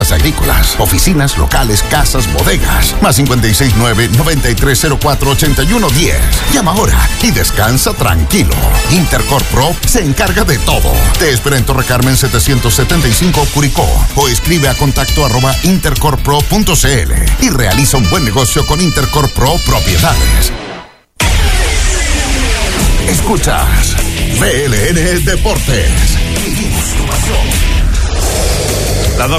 empresas agrícolas, oficinas, locales, casas, bodegas. Más 569-9304-8110. Llama ahora y descansa tranquilo. Intercorp Pro se encarga de todo. Te espera en Torre Carmen 775 Curicó o escribe a contacto@intercorppro.cl y realiza un buen negocio con Intercorp Pro Propiedades. Escuchas VLN Deportes. Las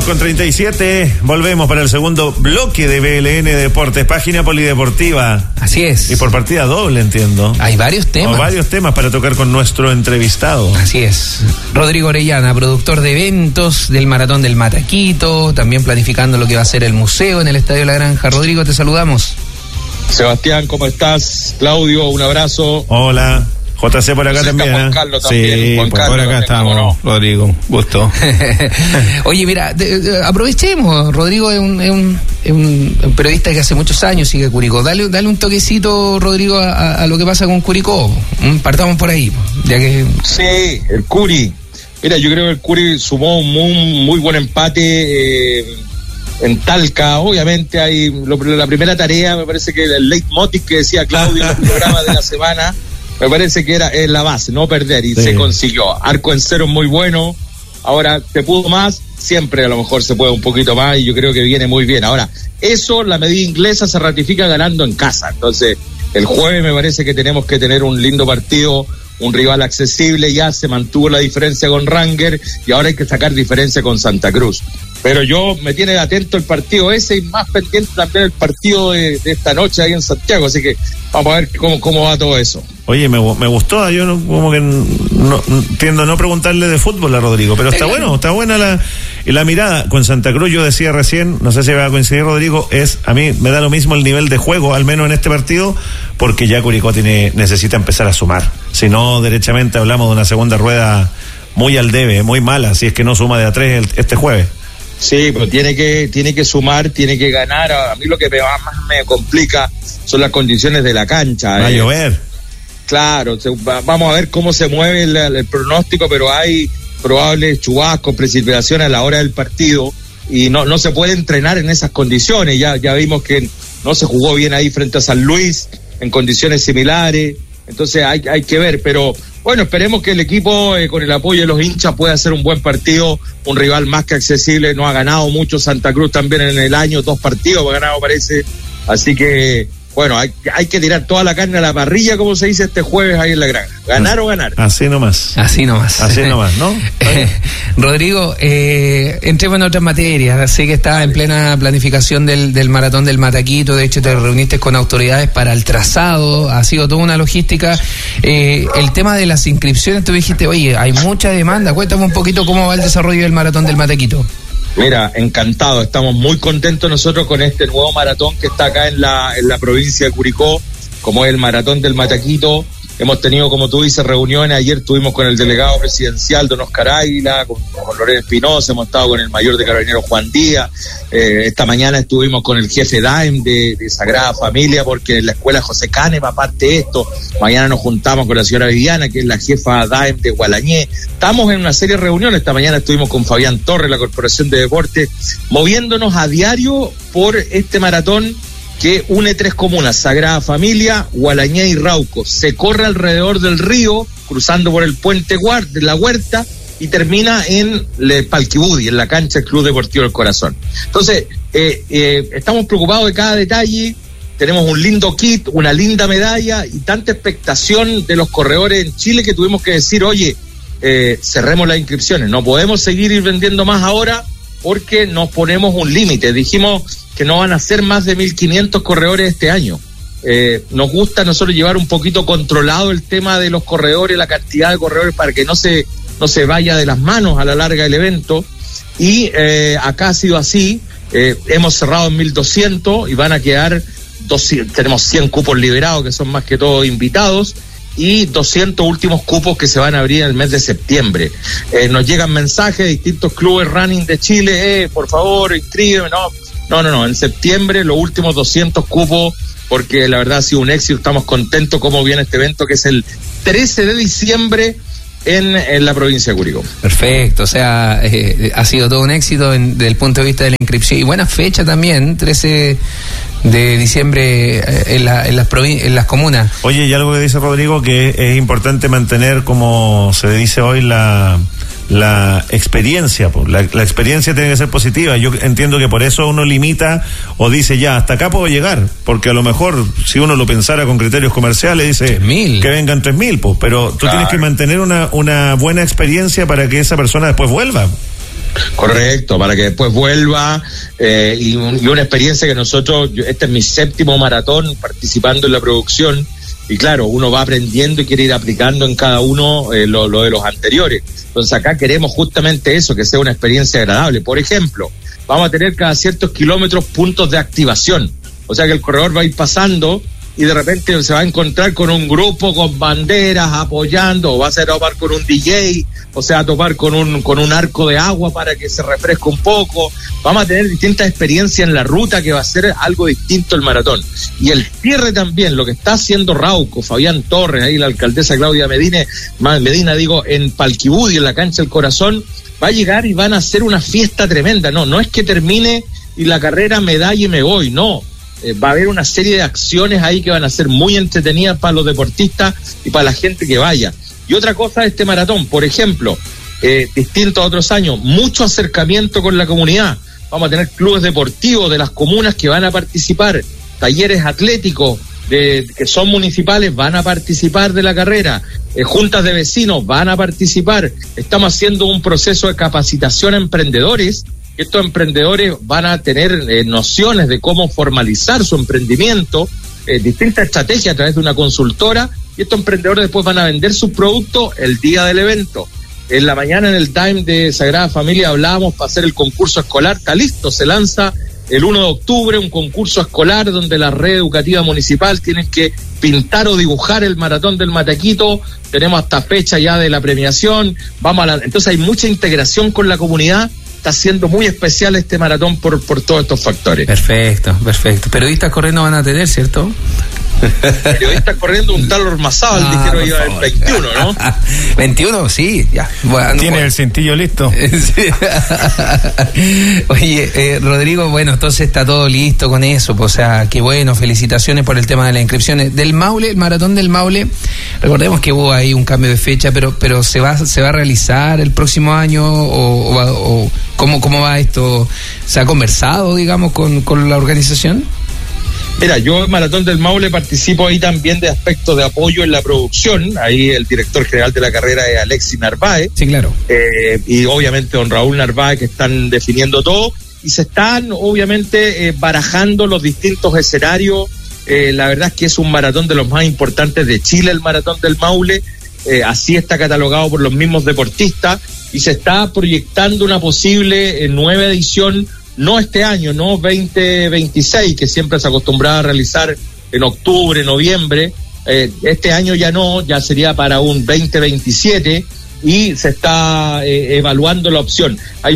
2:37, volvemos para el segundo bloque de VLN Deportes, página polideportiva. Así es. Y por partida doble, entiendo. Hay varios temas. O varios temas para tocar con nuestro entrevistado. Así es. Rodrigo Orellana, productor de eventos del Maratón del Mataquito, también planificando lo que va a ser el museo en el Estadio La Granja. Rodrigo, te saludamos. Sebastián, ¿cómo estás? Claudio, un abrazo. Hola. JC por acá también. Juan Carlos también. Sí, Juan Carlos por acá también, estamos, no. Rodrigo. Gusto. Oye, mira, aprovechemos. Rodrigo es un periodista que hace muchos años sigue Curicó. Dale un toquecito, Rodrigo, a lo que pasa con Curicó. Partamos por ahí, ya que... Sí, el Curi. Mira, yo creo que el Curi sumó un muy buen empate en Talca. Obviamente hay la primera tarea, me parece que el leitmotiv que decía Claudio en el programa de la semana, me parece que es la base, no perder, y sí, se consiguió. Arco en cero muy bueno. Ahora, ¿te pudo más? Siempre a lo mejor se puede un poquito más, y yo creo que viene muy bien. Ahora, eso, la medida inglesa se ratifica ganando en casa. Entonces, el jueves me parece que tenemos que tener un lindo partido, un rival accesible. Ya se mantuvo la diferencia con Ranger y ahora hay que sacar diferencia con Santa Cruz. Pero yo me tiene atento el partido ese y más pendiente también el partido de esta noche ahí en Santiago, así que vamos a ver cómo va todo eso. Oye, me gustó, yo como que tiendo a no preguntarle de fútbol a Rodrigo, pero está buena la mirada. Con Santa Cruz yo decía recién, no sé si va a coincidir Rodrigo, a mí me da lo mismo el nivel de juego, al menos en este partido, porque ya Curicó necesita empezar a sumar. Si no, derechamente hablamos de una segunda rueda muy al debe, muy mala, si es que no suma de a 3 este jueves. Sí, pero tiene que sumar, tiene que ganar. A mí lo que más me complica son las condiciones de la cancha. Va a llover. Claro, vamos a ver cómo se mueve el pronóstico, pero hay probables chubascos, precipitaciones a la hora del partido y no se puede entrenar en esas condiciones. Ya vimos que no se jugó bien ahí frente a San Luis en condiciones similares. Entonces hay que ver, pero bueno, esperemos que el equipo con el apoyo de los hinchas pueda hacer un buen partido, un rival más que accesible. No ha ganado mucho Santa Cruz también en el año, 2 partidos ha ganado parece, así que bueno, hay que tirar toda la carne a la parrilla, como se dice este jueves ahí en la granja. Ganar o ganar. Así nomás, ¿no? Rodrigo, entremos en otras materias. Sé que estás en plena planificación del Maratón del Mataquito. De hecho, te reuniste con autoridades para el trazado. Ha sido toda una logística. El tema de las inscripciones, tú dijiste, oye, hay mucha demanda. Cuéntame un poquito cómo va el desarrollo del Maratón del Mataquito. Mira, encantado, estamos muy contentos nosotros con este nuevo maratón que está acá en la provincia de Curicó, como es el Maratón del Mataquito. Hemos tenido, como tú dices, reuniones. Ayer estuvimos con el delegado presidencial don Oscar Águila, con Lorenzo Espinosa, hemos estado con el mayor de Carabineros Juan Díaz. Esta mañana estuvimos con el jefe DAEM de Sagrada Familia, porque en la escuela José Cane va parte de esto. Mañana nos juntamos con la señora Viviana, que es la jefa DAEM de Gualañé. Estamos en una serie de reuniones. Esta mañana estuvimos con Fabián Torres, la Corporación de Deportes, moviéndonos a diario por este maratón que une 3 comunas, Sagrada Familia, Gualañé y Rauco. Se corre alrededor del río, cruzando por el puente de la Huerta, y termina en Palquibudi, en la cancha del Club Deportivo del Corazón. Entonces, estamos preocupados de cada detalle. Tenemos un lindo kit, una linda medalla y tanta expectación de los corredores en Chile que tuvimos que decir, oye, cerremos las inscripciones. No podemos seguir vendiendo más ahora porque nos ponemos un límite. Dijimos que no van a ser más de 1.500 corredores este año. Nos gusta a nosotros llevar un poquito controlado el tema de los corredores, la cantidad de corredores, para que no se vaya de las manos a la larga del evento. Y acá ha sido así. Hemos cerrado en 1.200 y van a quedar 200. Tenemos 100 cupos liberados, que son más que todo invitados, y 200 últimos cupos que se van a abrir en el mes de septiembre. Nos llegan mensajes de distintos clubes running de Chile, por favor, inscríbeme. No, en septiembre los últimos 200 cupos, porque la verdad ha sido un éxito. Estamos contentos cómo viene este evento, que es el 13 de diciembre en la provincia de Curicó. Perfecto, o sea, ha sido todo un éxito desde el punto de vista de la inscripción y buena fecha también, 13 de diciembre en las comunas. Oye, y algo que dice Rodrigo, que es importante mantener, como se dice hoy, la experiencia, pues. La experiencia tiene que ser positiva. Yo entiendo que por eso uno limita o dice, ya, hasta acá puedo llegar, porque a lo mejor si uno lo pensara con criterios comerciales dice 3.000. que vengan 3.000, pues, pero tú tienes que mantener una buena experiencia para que esa persona después vuelva. Correcto, para que después vuelva, y una experiencia que nosotros, este es mi 7º maratón participando en la producción, y claro, uno va aprendiendo y quiere ir aplicando en cada uno lo de los anteriores. Entonces acá queremos justamente eso, que sea una experiencia agradable. Por ejemplo, vamos a tener cada ciertos kilómetros puntos de activación, o sea que el corredor va a ir pasando y de repente se va a encontrar con un grupo con banderas apoyando, o va a ser a topar con un DJ, o sea, a topar con un arco de agua para que se refresque un poco. Vamos a tener distintas experiencias en la ruta, que va a ser algo distinto el maratón. Y el cierre también, lo que está haciendo Rauco, Fabián Torres, ahí la alcaldesa Claudia Medina, en Palquibudi, en la cancha del Corazón, va a llegar y van a hacer una fiesta tremenda. No es que termine y la carrera medalla y me voy, no. Va a haber una serie de acciones ahí que van a ser muy entretenidas para los deportistas y para la gente que vaya. Y otra cosa de este maratón, por ejemplo, distinto a otros años, mucho acercamiento con la comunidad. Vamos a tener clubes deportivos de las comunas que van a participar, talleres atléticos que son municipales van a participar de la carrera, juntas de vecinos van a participar. Estamos haciendo un proceso de capacitación a emprendedores. Estos emprendedores van a tener nociones de cómo formalizar su emprendimiento, distintas estrategias a través de una consultora, y estos emprendedores después van a vender sus productos el día del evento. En la mañana en el Time de Sagrada Familia hablábamos para hacer el concurso escolar, está listo, se lanza el 1 de octubre un concurso escolar donde la red educativa municipal tienen que pintar o dibujar el maratón del Mataquito. Tenemos hasta fecha ya de la premiación, entonces hay mucha integración con la comunidad. Está siendo muy especial este maratón por todos estos factores. Perfecto. Periodistas corriendo van a tener, ¿cierto? Periodistas corriendo un tal Ormazábal, dijeron iba el 21, ¿no? 21, sí, ya. Bueno, tiene el cintillo listo. Oye, Rodrigo, bueno, entonces está todo listo con eso, pues, o sea, qué bueno, felicitaciones por el tema de las inscripciones. Del Maule, el maratón del Maule, recordemos que hubo ahí un cambio de fecha, pero se va a realizar el próximo año o ¿cómo va esto? ¿Se ha conversado, digamos, con la organización? Mira, yo en Maratón del Maule participo ahí también de aspectos de apoyo en la producción. Ahí el director general de la carrera es Alexis Narváez. Sí, claro. Y obviamente don Raúl Narváez, que están definiendo todo. Y se están obviamente barajando los distintos escenarios. La verdad es que es un maratón de los más importantes de Chile, el Maratón del Maule. Así está catalogado por los mismos deportistas. Y se está proyectando una posible nueva edición. No este año, no 2026, que siempre se acostumbraba a realizar en octubre, noviembre. Este año ya no, ya sería para un 2027 y se está evaluando la opción. Hay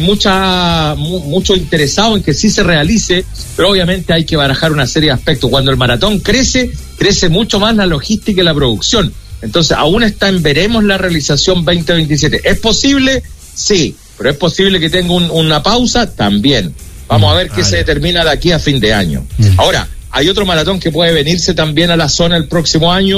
mucho interesado en que sí se realice, pero obviamente hay que barajar una serie de aspectos. Cuando el maratón crece mucho más la logística y la producción. Entonces, aún está en veremos la realización 2027. ¿Es posible? Sí, pero es posible que tenga una pausa también. Vamos a ver qué se determina de aquí a fin de año. Ahora, hay otro maratón que puede venirse también a la zona el próximo año,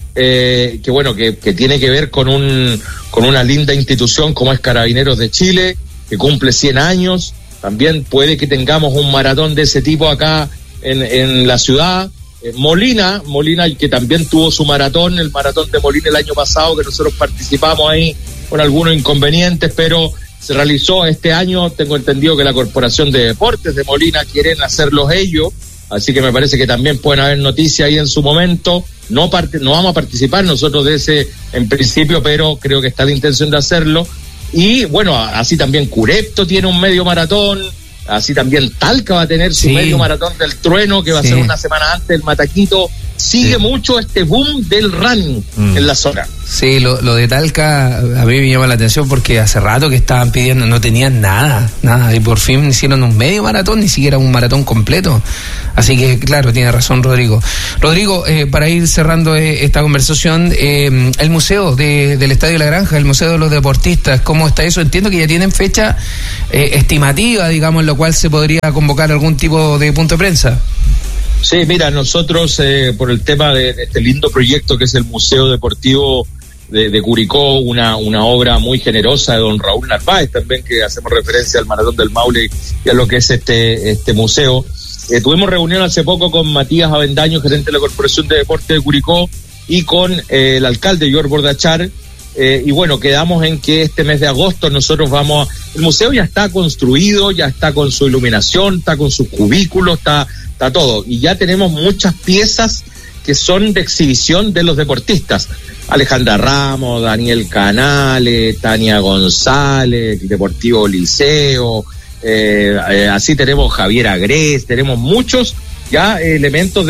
que tiene que ver con una linda institución como es Carabineros de Chile, que cumple 100 años. También puede que tengamos un maratón de ese tipo acá en la ciudad. Molina, que también tuvo su maratón, el maratón de Molina el año pasado, que nosotros participamos ahí con algunos inconvenientes, pero se realizó este año. Tengo entendido que la Corporación de Deportes de Molina quieren hacerlos ellos, así que me parece que también pueden haber noticias ahí en su momento. No vamos a participar nosotros de ese en principio, pero creo que está la intención de hacerlo. Y bueno, así también Curepto tiene un medio maratón, así también Talca va a tener su medio maratón del Trueno, que va a ser una semana antes del Mataquito. sigue mucho este boom del running en la zona. Sí, lo de Talca a mí me llama la atención porque hace rato que estaban pidiendo, no tenían nada, y por fin hicieron un medio maratón, ni siquiera un maratón completo. Así que, claro, tiene razón Rodrigo. Rodrigo, para ir cerrando esta conversación, el museo del Estadio La Granja, el Museo de los Deportistas, ¿cómo está eso? Entiendo que ya tienen fecha estimativa, digamos, en lo cual se podría convocar algún tipo de punto de prensa. Sí, mira, nosotros por el tema de este lindo proyecto que es el Museo Deportivo de Curicó, una obra muy generosa de don Raúl Narváez también, que hacemos referencia al Maratón del Maule y a lo que es este museo. Tuvimos reunión hace poco con Matías Avendaño, gerente de la Corporación de Deportes de Curicó, y con el alcalde George Bordachar, y bueno, quedamos en que este mes de agosto nosotros el museo ya está construido, ya está con su iluminación, está con sus cubículos, está todo, y ya tenemos muchas piezas que son de exhibición de los deportistas. Alejandra Ramos, Daniel Canales, Tania González, Deportivo Liceo, así tenemos Javier Agrés, tenemos muchos ya elementos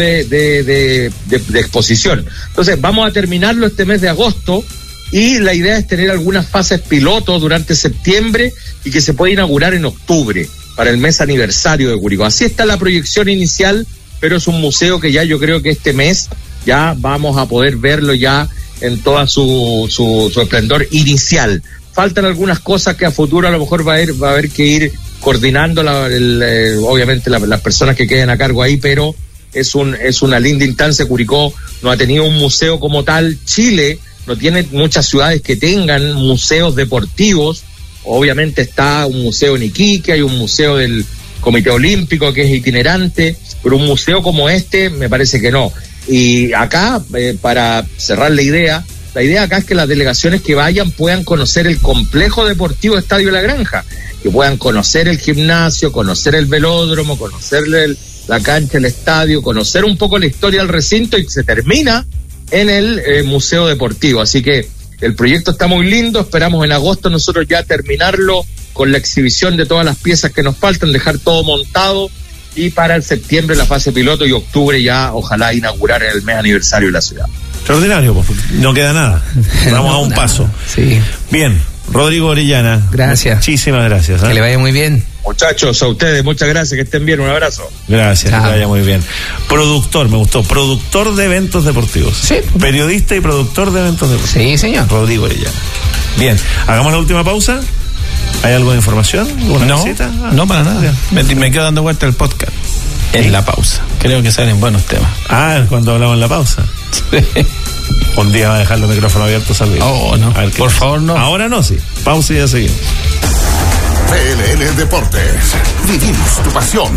de exposición. Entonces vamos a terminarlo este mes de agosto y la idea es tener algunas fases pilotos durante septiembre y que se pueda inaugurar en octubre para el mes aniversario de Curicó. Así está la proyección inicial, pero es un museo que ya yo creo que este mes ya vamos a poder verlo ya en toda su esplendor inicial. Faltan algunas cosas que a futuro a lo mejor va a haber que ir coordinando obviamente las personas que queden a cargo ahí, pero es una linda instancia. Curicó no ha tenido un museo como tal. Chile no tiene muchas ciudades que tengan museos deportivos. Obviamente está un museo en Iquique, hay un museo del Comité Olímpico que es itinerante, pero un museo como este me parece que no. Y acá, para cerrar la idea acá es que las delegaciones que vayan puedan conocer el complejo deportivo Estadio La Granja, que puedan conocer el gimnasio, conocer el velódromo, conocer la cancha, el estadio, conocer un poco la historia del recinto, y se termina en el museo deportivo. Así que el proyecto está muy lindo, esperamos en agosto nosotros ya terminarlo con la exhibición de todas las piezas que nos faltan, dejar todo montado, y para el septiembre la fase piloto y octubre ya ojalá inaugurar el mes aniversario de la ciudad. Extraordinario, pues, no queda nada, vamos a un paso. Sí. Bien, Rodrigo Orellana, gracias. Muchísimas gracias. Que le vaya muy bien. Muchachos, a ustedes, muchas gracias, que estén bien, un abrazo. Gracias, que vaya muy bien. Productor, me gustó, productor de eventos deportivos. Sí. Periodista y productor de eventos deportivos. Sí, señor. Rodrigo Orellana. Bien, hagamos la última pausa. ¿Hay alguna información? No, no para nada. Me quedo dando vuelta el podcast. En la pausa. Creo que salen buenos temas. Cuando hablamos en la pausa. Sí. Un día va a dejar los micrófonos abiertos al video. Oh, no. Por favor, no. Ahora no, sí. Pausa y ya seguimos. PLL Deportes. Vivimos tu pasión.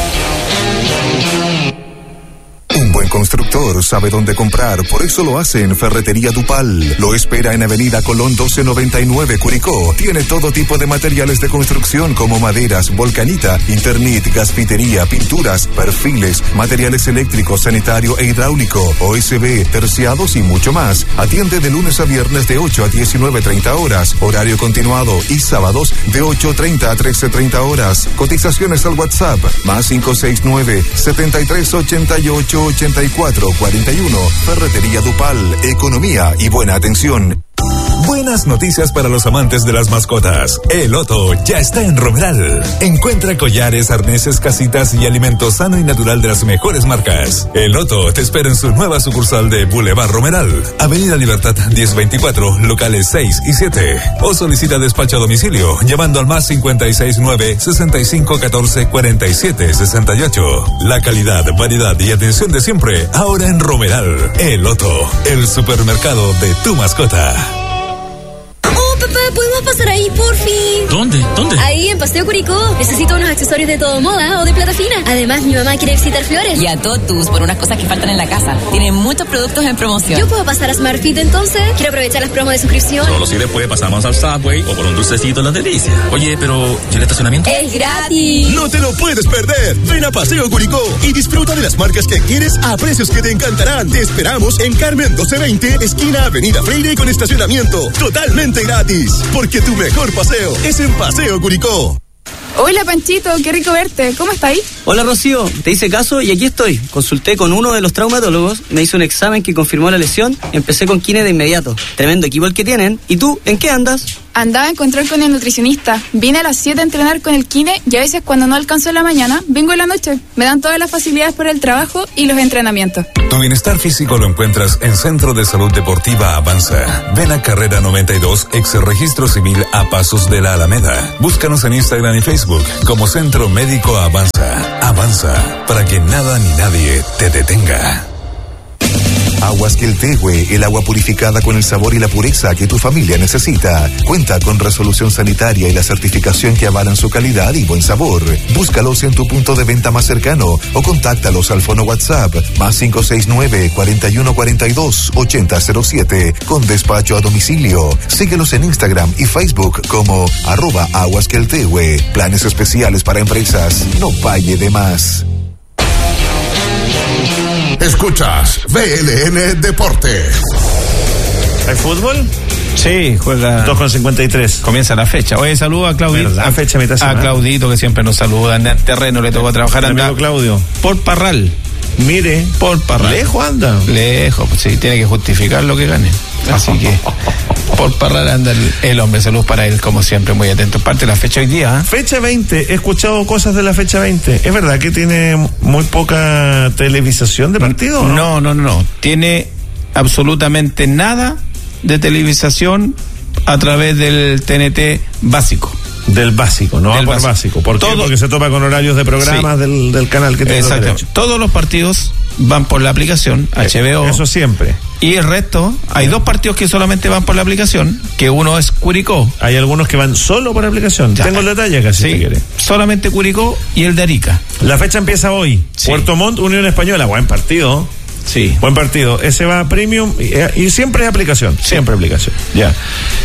Un buen constructor sabe dónde comprar, por eso lo hace en Ferretería Dupal. Lo espera en Avenida Colón 1299, Curicó. Tiene todo tipo de materiales de construcción como maderas, volcanita, Internet, gasfitería, pinturas, perfiles, materiales eléctricos, sanitario e hidráulico, OSB, terciados y mucho más. Atiende de lunes a viernes de 8 a 19:30 horas, horario continuado, y sábados de 8:30 a 13:30 horas. Cotizaciones al WhatsApp, más 569-7388-8441. Ferretería Dupal, economía y buena atención. Buenas noticias para los amantes de las mascotas. El Otto ya está en Romeral. Encuentra collares, arneses, casitas y alimento sano y natural de las mejores marcas. El Otto te espera en su nueva sucursal de Boulevard Romeral, Avenida Libertad 1024, locales 6 y 7. O solicita despacho a domicilio llamando al más 569-6514-4768. La calidad, variedad y atención de siempre, ahora en Romeral. El Otto, el supermercado de tu mascota. Papá, ¿podemos pasar ahí, por fin? ¿Dónde? Ahí, en Paseo Curicó. Necesito unos accesorios de todo moda o de plata fina. Además, mi mamá quiere visitar Flores. Y a Totus por unas cosas que faltan en la casa. Tienen muchos productos en promoción. ¿Yo puedo pasar a SmartFit entonces? Quiero aprovechar las promos de suscripción. Solo si después pasamos al Subway o por un dulcecito en Las Delicias. Oye, pero ¿y el estacionamiento? ¡Es gratis! No te lo puedes perder. Ven a Paseo Curicó y disfruta de las marcas que quieres a precios que te encantarán. Te esperamos en Carmen 1220, esquina Avenida Freire, con estacionamiento totalmente gratis. Porque tu mejor paseo es en Paseo Curicó. Hola Panchito, qué rico verte. ¿Cómo estás ahí? Hola Rocío, te hice caso y aquí estoy. Consulté con uno de los traumatólogos, me hizo un examen que confirmó la lesión, empecé con kine de inmediato. Tremendo equipo el que tienen. ¿Y tú, en qué andas? Andaba en control con el nutricionista. Vine a las 7 a entrenar con el kine y a veces cuando no alcanzo en la mañana, vengo en la noche. Me dan todas las facilidades por el trabajo y los entrenamientos. Tu bienestar físico lo encuentras en Centro de Salud Deportiva Avanza. Ven a Carrera 92, ex Registro Civil a Pasos de la Alameda. Búscanos en Instagram y Facebook como Centro Médico Avanza. Avanza, para que nada ni nadie te detenga. Aguas Queltehue, el agua purificada con el sabor y la pureza que tu familia necesita. Cuenta con resolución sanitaria y la certificación que avalan su calidad y buen sabor. Búscalos en tu punto de venta más cercano o contáctalos al fono WhatsApp más 569-4142-8007 con despacho a domicilio. Síguelos en Instagram y Facebook como @aguasqueltehue. Planes especiales para empresas. No pague de más. Escuchas VLN Deportes. ¿Hay fútbol? Sí, juega 2:53. Comienza la fecha. Oye, saludo a Claudito. La fecha mitad semana. A Claudito, que siempre nos saluda. Anda en terreno, le tocó trabajar. Anda, amigo Claudio. Por Parral. Mire. Por Parral. Lejos anda. Lejos, pues sí, tiene que justificar lo que gane. Así que por Parral anda el hombre. Saludos para él, como siempre, muy atento. Parte de la fecha hoy día. Fecha 20. He escuchado cosas de la fecha 20. ¿Es verdad que tiene muy poca televisación de partido? No. Tiene absolutamente nada de televisación a través del TNT básico. Del básico, no va por básico. ¿Por qué? Porque se topa con horarios de programas del canal que tiene. Exactamente. Todos los partidos van por la aplicación HBO. Eso siempre. Y el resto, hay dos partidos que solamente van por la aplicación, que uno es Curicó. Hay algunos que van solo por la aplicación. Tengo el detalle acá, si quiere. Solamente Curicó y el de Arica. La fecha empieza hoy. Sí. Puerto Montt, Unión Española. Buen partido. Sí. Buen partido. Ese va a Premium y siempre es aplicación. Sí. Siempre aplicación. Ya.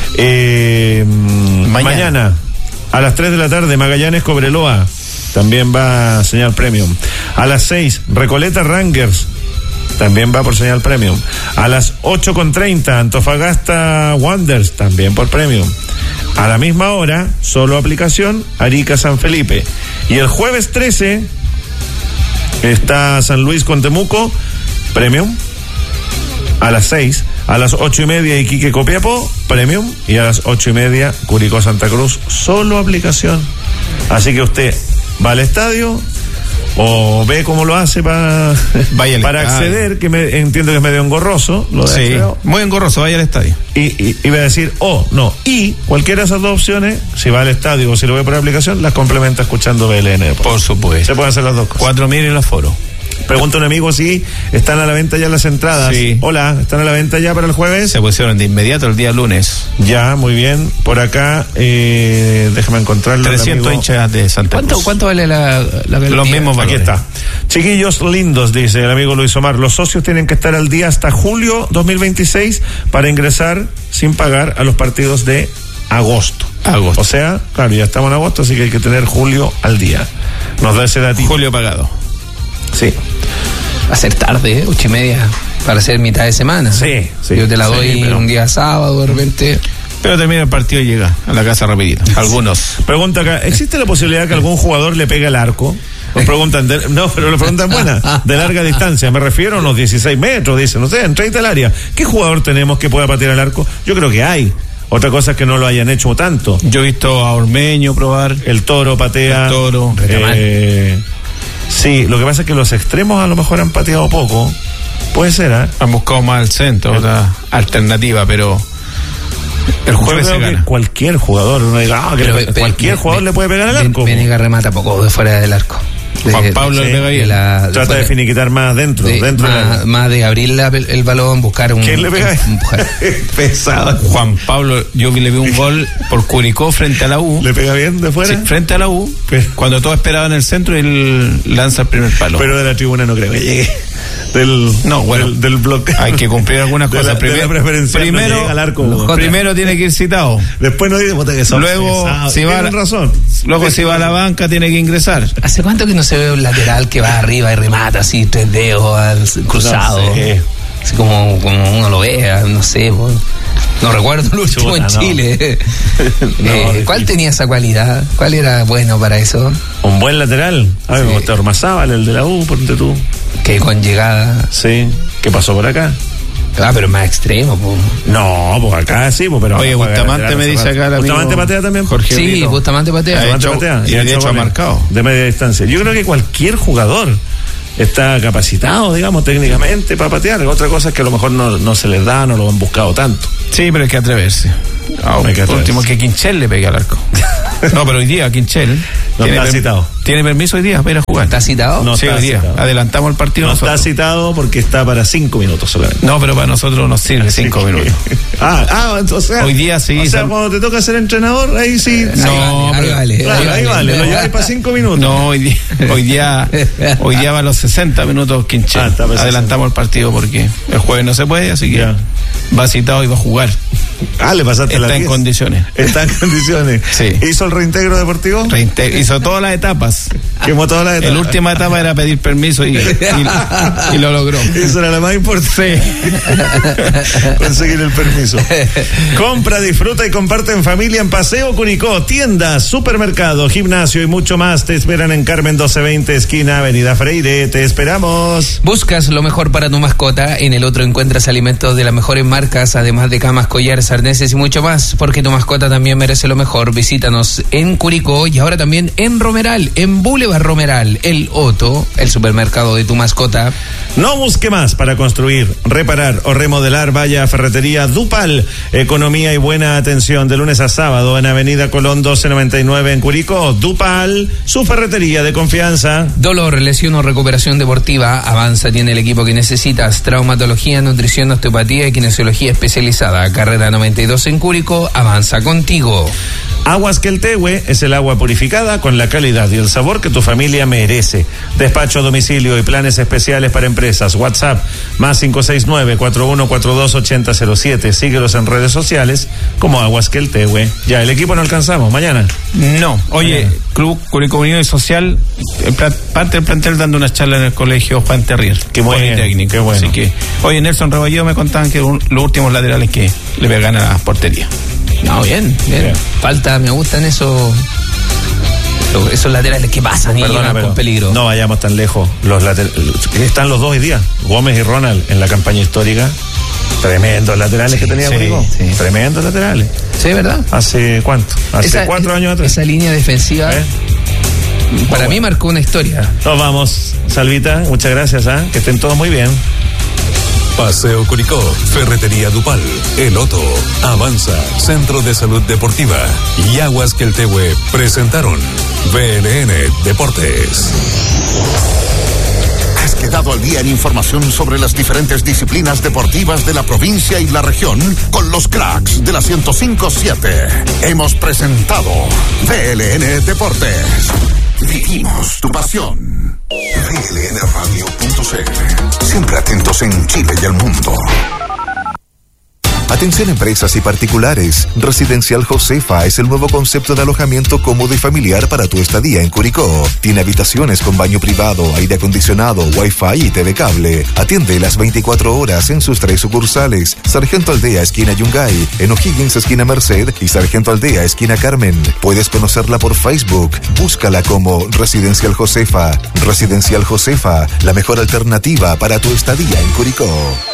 Mañana a las 3 de la tarde, Magallanes Cobreloa. También va a señal Premium. A las 6, Recoleta Rangers. También va por señal Premium. A las 8:30, Antofagasta Wanderers. También por Premium. A la misma hora, solo aplicación, Arica San Felipe. Y el jueves 13 está San Luis con Temuco, Premium. A las 6. A las 8:30, Iquique Copiapó, Premium. Y a las 8:30, Curicó Santa Cruz, solo aplicación. Así que usted va al estadio o ve cómo lo hace para acceder, que entiendo que es medio engorroso. Sí, muy engorroso, vaya al estadio. Y va a decir, y cualquiera de esas dos opciones, si va al estadio o si lo ve por la aplicación, las complementa escuchando BLN. Por supuesto. Se pueden hacer las dos cosas. 4.000 en el aforo. Pregunta un amigo si están a la venta ya las entradas. Sí. Hola, ¿están a la venta ya para el jueves? Se pusieron de inmediato el día lunes. Ya, muy bien. Por acá, déjame encontrarlo. 300 hinchas de Santa Cruz. ¿Cuánto vale la Los mismos valores. Aquí está. Chiquillos lindos, dice el amigo Luis Omar. Los socios tienen que estar al día hasta julio 2026 para ingresar sin pagar a los partidos de agosto. O sea, claro, ya estamos en agosto, así que hay que tener julio al día. Nos da ese datito. Julio pagado. Sí. Va a ser tarde, 8:30, para ser mitad de semana. Sí. Yo te la doy un día sábado, de repente. Pero termina el partido y llega a la casa rapidito. Algunos. Pregunta acá, ¿existe la posibilidad que algún jugador le pegue al arco? Nos preguntan, pero la pregunta es buena, de larga distancia, me refiero a unos 16 metros, dicen, no sé, en 30 al área. ¿Qué jugador tenemos que pueda patear al arco? Yo creo que hay. Otra cosa es que no lo hayan hecho tanto. Yo he visto a Ormeño probar. El Toro patea. El Toro. Sí, lo que pasa es que los extremos a lo mejor han pateado poco. Puede ser, ¿eh? Han buscado más al centro, otra alternativa, pero el jueves se gana. Cualquier jugador, uno diga, cualquier jugador le puede pegar al arco. Venegas remata poco de fuera del arco. Juan Pablo le pega bien. Trata de finiquitar más dentro. Más de abrir el balón, buscar un. ¿Quién le pega? Pesado. Juan Pablo, yo le vi un gol por Curicó frente a la U. ¿Le pega bien de fuera? Sí, frente a la U. Cuando todos esperaban el centro, él lanza el primer palo. Pero de la tribuna no creo que llegue. Del bloque. Hay que cumplir algunas cosas. Primero tiene que ir citado. Después no dice que son luego pesados. si va razón. Luego si va a la banca tiene que ingresar. ¿Hace cuánto que no se ve un lateral que va arriba y remata así 3 dedos cruzado? Así como uno lo vea, no sé, no recuerdo el último en Chile. ¿Cuál tenía esa cualidad? ¿Cuál era bueno para eso? Un buen lateral. A ver, sí. Ormazábal, el de la U, ponte tú. Que con llegada. Sí. ¿Qué pasó por acá? Pero más extremo, po. No, pues acá sí, pues, pero... Oye, Bustamante me dice acá la Bustamante patea también. Jorge sí, Brito. Bustamante patea. Y de hecho ha marcado. De media distancia. Yo creo que cualquier jugador está capacitado, digamos, técnicamente para patear. Otra cosa es que a lo mejor no se les da, no lo han buscado tanto. Sí, pero hay que atreverse. Por último, que Quinchel le pegue al arco. No, pero hoy día Quinchel está citado. ¿Tiene permiso hoy día para ir a jugar? ¿Está citado? No, sí, hoy día. Citado. Adelantamos el partido. No nosotros. Está citado porque está para 5 minutos solamente. No, pero para nosotros nos sirve 5 minutos. Entonces. Hoy día sí. O sea, cuando te toca ser entrenador, ahí sí. No, ahí vale. Claro, ahí vale. Lo lleváis para 5 minutos. No, hoy día va a los 60 minutos Quinchel. Adelantamos el partido porque el jueves no se puede, así que va citado y va a jugar. Le pasaste Está en condiciones. Está en condiciones. Sí. ¿Hizo el reintegro deportivo? Hizo todas las etapas. Quemó todas las etapas. La última etapa era pedir permiso y lo logró. Eso era la más importante. Conseguir el permiso. Compra, disfruta y comparte en familia en Paseo Curicó. Tiendas, supermercado, gimnasio y mucho más te esperan en Carmen 1220, esquina Avenida Freire. Te esperamos. Buscas lo mejor para tu mascota. En el otro encuentras alimentos de las mejores marcas, además de camas, collares, arneses y mucho más, porque tu mascota también merece lo mejor. Visítanos en Curicó y ahora también en Romeral, en Boulevard Romeral, El Otto, el supermercado de tu mascota. No busque más para construir, reparar o remodelar. Vaya a Ferretería Dupal. Economía y buena atención de lunes a sábado en Avenida Colón 1299 en Curicó. Dupal, su ferretería de confianza. Dolor, lesión o recuperación deportiva. Avanza tiene el equipo que necesitas. Traumatología, nutrición, osteopatía y kinesiología especializada. Carrera 92 en Curicó. Avanza contigo. Aguas Queltehue es el agua purificada con la calidad y el sabor que tu familia merece. Despacho a domicilio y planes especiales para empresas. WhatsApp más 569-4142-8007. Síguelos en redes sociales como Aguas Queltehue. Ya, el equipo no alcanzamos. Mañana. No. Oye, Club Curicó Unión y Social, parte del plantel dando una charla en el colegio Juan Terrier. Qué bueno. Qué bueno. Así que, oye, Nelson Rebolledo me contaban que los últimos laterales que le pegan a la portería. No, bien. Falta, me gustan esos laterales que pasan y llegan con peligro. No vayamos tan lejos. Están los dos hoy día, Gómez y Ronald, en la campaña histórica. Tremendos laterales que tenía Curicó. Sí. Tremendos laterales. Sí, ¿verdad? ¿Hace cuánto? Hace 4 años atrás. Esa línea defensiva para mí marcó una historia. Nos vamos, Salvita, muchas gracias, que estén todos muy bien. Paseo Curicó, Ferretería Dupal, El Otto, Avanza, Centro de Salud Deportiva y Aguas Queltehue presentaron VLN Deportes. Has quedado al día en información sobre las diferentes disciplinas deportivas de la provincia y la región con los cracks de la 105.7. Hemos presentado VLN Deportes. Vivimos tu pasión. VLNradio.cl. Siempre atentos en Chile y el mundo. Atención empresas y particulares. Residencial Josefa es el nuevo concepto de alojamiento cómodo y familiar para tu estadía en Curicó. Tiene habitaciones con baño privado, aire acondicionado, wifi y TV cable. Atiende las 24 horas en sus 3 sucursales. Sargento Aldea, esquina Yungay, en O'Higgins, esquina Merced y Sargento Aldea, esquina Carmen. Puedes conocerla por Facebook. Búscala como Residencial Josefa. Residencial Josefa, la mejor alternativa para tu estadía en Curicó.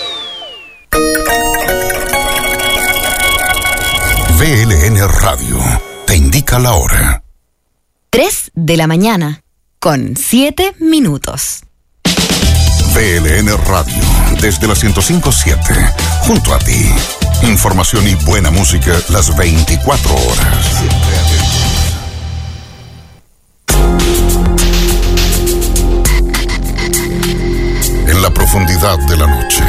VLN Radio te indica la hora. 3 de la mañana, con 7 minutos. VLN Radio, desde la 105.7, junto a ti. Información y buena música las 24 horas. En la profundidad de la noche,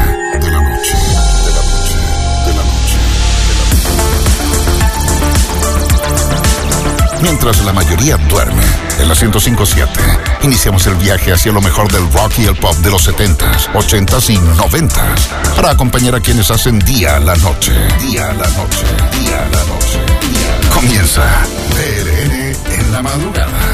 mientras la mayoría duerme, en la 105.7, iniciamos el viaje hacia lo mejor del rock y el pop de los 70s, 80s y 90s, para acompañar a quienes hacen día a la noche. Comienza VLN en la madrugada.